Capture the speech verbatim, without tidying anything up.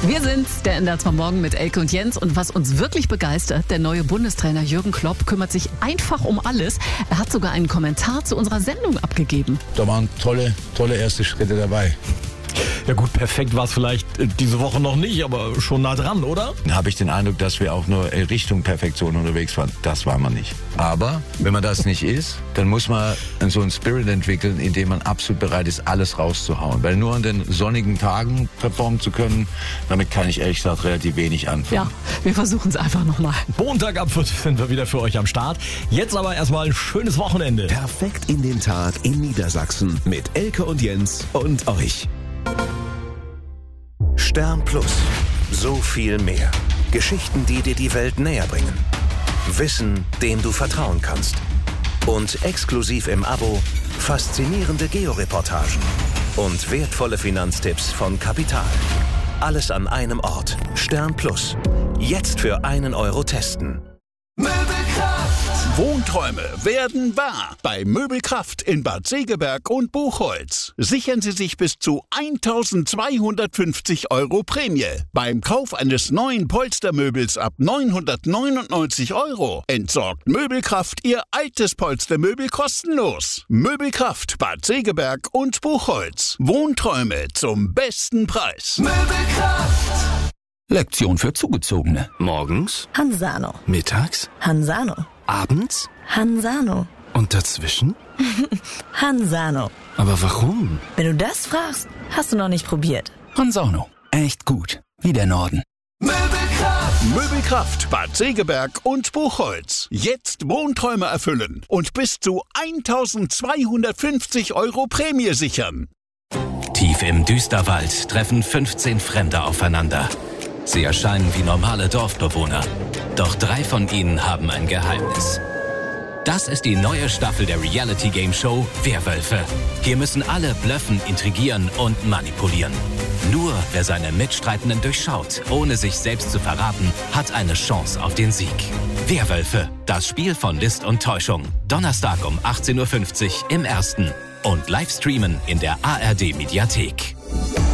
Wir sind's, der Ender vom Morgen mit Elke und Jens. Und was uns wirklich begeistert, der neue Bundestrainer Jürgen Klopp kümmert sich einfach um alles. Er hat sogar einen Kommentar zu unserer Sendung abgegeben. Da waren tolle, tolle erste Schritte dabei. Ja gut, perfekt war es vielleicht diese Woche noch nicht, aber schon nah dran, oder? Da habe ich den Eindruck, dass wir auch nur in Richtung Perfektion unterwegs waren. Das war man nicht. Aber wenn man das nicht ist, dann muss man so einen Spirit entwickeln, in dem man absolut bereit ist, alles rauszuhauen. Weil nur an den sonnigen Tagen performen zu können, damit kann ich ehrlich gesagt relativ wenig anfangen. Ja, wir versuchen es einfach nochmal. Montag ab fünf sind wir wieder für euch am Start. Jetzt aber erstmal ein schönes Wochenende. Perfekt in den Tag in Niedersachsen mit Elke und Jens und euch. Stern Plus. So viel mehr. Geschichten, die dir die Welt näher bringen. Wissen, dem du vertrauen kannst. Und exklusiv im Abo faszinierende Georeportagen und wertvolle Finanztipps von Kapital. Alles an einem Ort. Stern Plus. Jetzt für einen Euro testen. Wohnträume werden wahr bei Möbelkraft in Bad Segeberg und Buchholz. Sichern Sie sich bis zu eintausendzweihundertfünfzig Euro Prämie. Beim Kauf eines neuen Polstermöbels ab neunhundertneunundneunzig Euro entsorgt Möbelkraft Ihr altes Polstermöbel kostenlos. Möbelkraft Bad Segeberg und Buchholz. Wohnträume zum besten Preis. Möbelkraft. Lektion für Zugezogene. Morgens Hansano. Mittags Hansano. Abends Hansano. Und dazwischen? Hansano. Aber warum? Wenn du das fragst, hast du noch nicht probiert. Hansano. Echt gut. Wie der Norden. Möbelkraft. Möbelkraft Bad Segeberg und Buchholz. Jetzt Wohnträume erfüllen und bis zu eintausendzweihundertfünfzig Euro Prämie sichern. Tief im Düsterwald treffen fünfzehn Fremde aufeinander. Sie erscheinen wie normale Dorfbewohner. Doch drei von ihnen haben ein Geheimnis. Das ist die neue Staffel der Reality-Game-Show Werwölfe. Hier müssen alle blöffen, intrigieren und manipulieren. Nur wer seine Mitstreitenden durchschaut, ohne sich selbst zu verraten, hat eine Chance auf den Sieg. Werwölfe, das Spiel von List und Täuschung. Donnerstag um achtzehn Uhr fünfzig im Ersten. Und live streamen in der A R D-Mediathek.